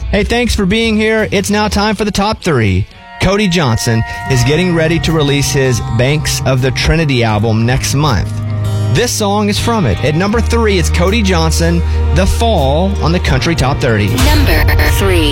Hey, thanks for being here. It's now time for the top 3. Cody Johnson is getting ready to release his Banks of the Trinity album next month. This song is from it. At number 3, it's Cody Johnson, The Fall, on the Country Top 30. Number 3.